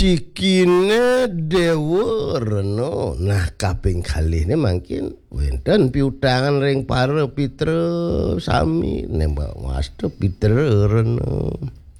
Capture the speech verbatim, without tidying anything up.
dikine dewa rena. Nah kaping kalihne mangkin wonten piutangan ring para pitra sami nembak wasta pitra rena.